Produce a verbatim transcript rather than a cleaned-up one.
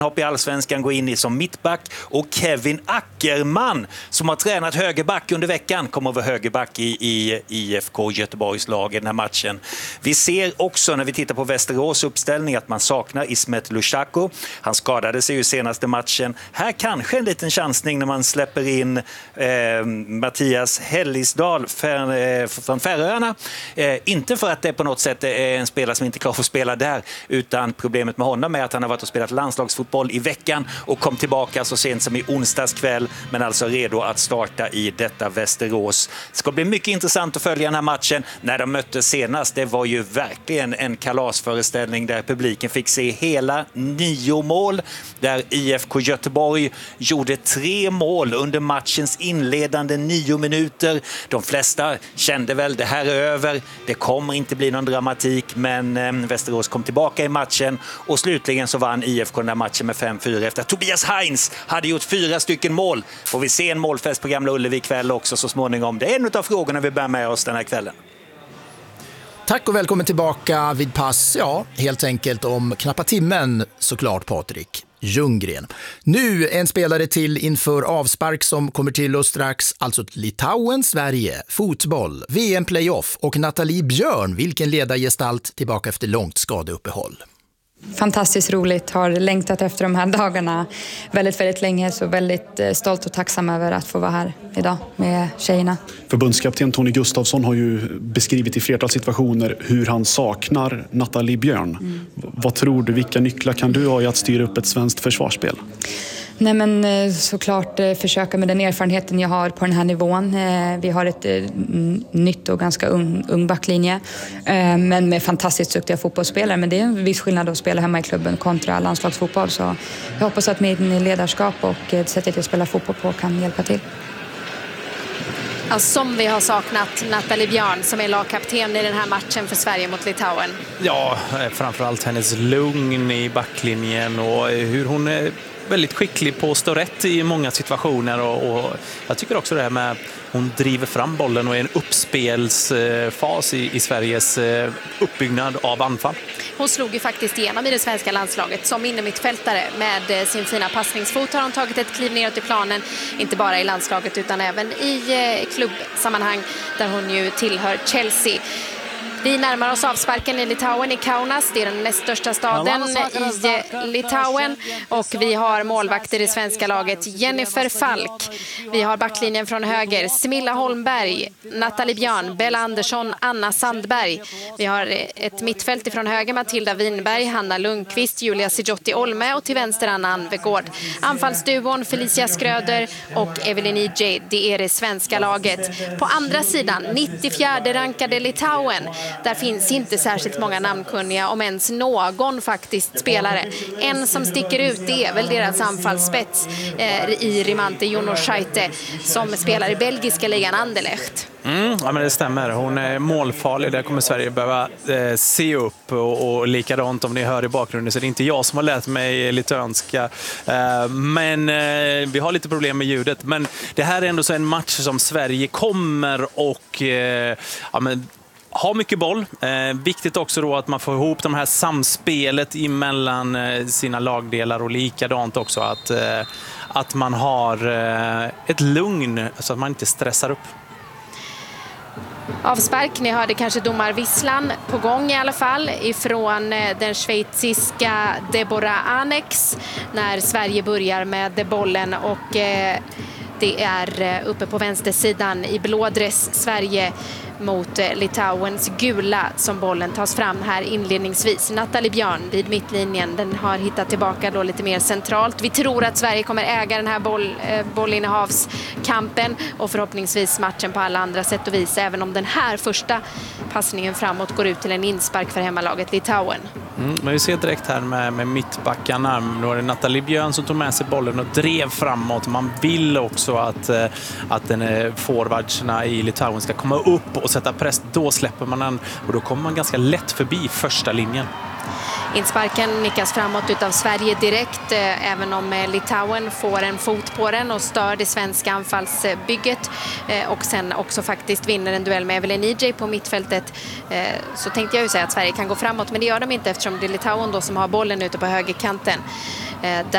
hopp i allsvenskan, går in i som mittback, och Kevin Ackerman som har tränat högerback under veckan kommer att vara högerback i, i I F K Göteborgs lag i den här matchen. Vi ser också när vi tittar på Västerås uppställning att man saknar Ismet Lushako. Han skadade sig ju senaste matchen. Här kanske en liten chansning när man släpper in eh, Mattias Hellisdal för, eh, från Färöarna. Eh, inte för att det på något sätt är en spelare som inte klarar att spela där, utan problemet med honom är att han har varit och spelat landslagsfotboll i veckan och kom tillbaka så sent som i onsdags kväll, men alltså redo att starta i detta Västerås. Det ska bli mycket intressant att följa den här matchen. När de möttes senast, det var ju verkligen en kalasföreställning där publiken fick se hela nio mål, där I F K Göteborg gjorde tre mål under matchens inledande nio minuter. De flesta kände väl det här är över, det kommer inte bli någon dramatik, men eh, Västerås kom tillbaka i matchen och slutligen så vann I F K den här matchen med fem fyra efter att Tobias Heinz hade gjort fyra stycken mål. Får vi se en målfest på Gamla Ullevi kväll också så småningom. Det är en av frågorna vi bär med oss den här kvällen. Tack och välkommen tillbaka vid pass, ja, helt enkelt om knappa timmen såklart, Patrik Ljunggren. Nu en spelare till inför avspark som kommer till oss strax, alltså Litauen, Sverige, fotboll, V M-playoff och Nathalie Björn, vilken ledargestalt tillbaka efter långt skadeuppehåll. Fantastiskt roligt, har längtat efter de här dagarna väldigt, väldigt länge, så väldigt stolt och tacksam över att få vara här idag med tjejerna. Förbundskapten Tony Gustafsson har ju beskrivit i flertal situationer hur han saknar Nathalie Björn. Mm. Vad tror du, vilka nycklar kan du ha i att styra upp ett svenskt försvarsspel? Nej, men såklart försöka med den erfarenheten jag har på den här nivån. Vi har ett nytt och ganska ung, ung backlinje, men med fantastiskt duktiga fotbollsspelare. Men det är en viss skillnad att spela hemma i klubben kontra landslagsfotboll. Så jag hoppas att min ledarskap och sättet jag spelar fotboll på kan hjälpa till. Ja, som vi har saknat Nathalie Björn som är lagkapten i den här matchen för Sverige mot Litauen. Ja, framförallt hennes lugn i backlinjen och hur hon är väldigt skicklig på att stå rätt i många situationer, och, och jag tycker också det här med hon driver fram bollen och är en uppspelsfas i, i Sveriges uppbyggnad av anfall. Hon slog ju faktiskt igenom i det svenska landslaget som innermittfältare. Med sin fina passningsfot har hon tagit ett kliv neråt i planen, inte bara i landslaget utan även i klubbsammanhang där hon ju tillhör Chelsea. Vi närmar oss avsparken i Litauen, i Kaunas. Det är den näst största staden i Litauen. Och vi har målvakter i svenska laget. Jennifer Falk. Vi har backlinjen från höger. Smilla Holmberg, Nathalie Björn, Bella Andersson, Anna Sandberg. Vi har ett mittfält ifrån höger. Matilda Winberg, Hanna Lundqvist, Julia Sijotti Olme och till vänster Anna Anvegård. Anfallsduon Felicia Skröder och Evelyn E J. Det är det svenska laget. På andra sidan, nittiofjärde rankade Litauen. Där finns inte särskilt många namnkunniga, om ens någon faktiskt spelare. En som sticker ut, det är väl deras anfallsspets eh, i Rimante Jonoshaite som spelar i belgiska ligan Anderlecht. Mm, ja, men det stämmer. Hon är målfarlig. Där kommer Sverige behöva eh, se upp och, och likadant om ni hör i bakgrunden så det är inte jag som har lärt mig litauiska. Eh, men eh, vi har lite problem med ljudet. Men det här är ändå så en match som Sverige kommer och eh, ja, men ha mycket boll. Eh, viktigt också då att man får ihop de här samspelet emellan eh, sina lagdelar och likadant också att, eh, att man har eh, ett lugn så att man inte stressar upp. Avspark, ni hörde kanske domarvisslan på gång i alla fall ifrån den schweiziska Deborah Anex när Sverige börjar med bollen och eh, det är uppe på vänstersidan i blådress Sverige mot Litauens gula som bollen tas fram här inledningsvis. Nathalie Björn vid mittlinjen, den har hittat tillbaka då lite mer centralt. Vi tror att Sverige kommer äga den här boll, eh, bollinnehavskampen och förhoppningsvis matchen på alla andra sätt och vis, även om den här första passningen framåt går ut till en inspark för hemmalaget Litauen. Mm, men vi ser direkt här med, med mittbackarna. Nu var det Nathalie Björn som tog med sig bollen och drev framåt. Man vill också att, att den forwardsna i Litauen ska komma upp och sätta press. Då släpper man den och då kommer man ganska lätt förbi första linjen. Insparken nickas framåt utav Sverige direkt, även om Litauen får en fot på den och stör det svenska anfallsbygget och sen också faktiskt vinner en duell med Evelyn E J på mittfältet. Så tänkte jag ju säga att Sverige kan gå framåt, men det gör de inte eftersom det är Litauen då som har bollen ute på högerkanten. Där